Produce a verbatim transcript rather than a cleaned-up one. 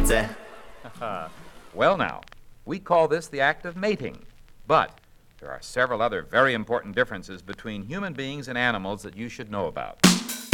widzę. Well, now, we call this the act of mating. But there are several other very important differences between human beings and animals that you should know about.